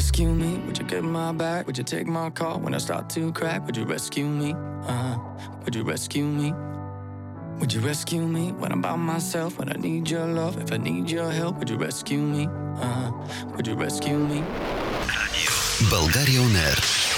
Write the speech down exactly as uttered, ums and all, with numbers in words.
rescue me? Would you get my back? Would you take my call when I start to crack? Would you rescue me? Uh, would you rescue me? Would you rescue me when I'm by myself? When I need your love, if I need your help, would you rescue me? Uh, would you rescue me? Bulgaria On Air.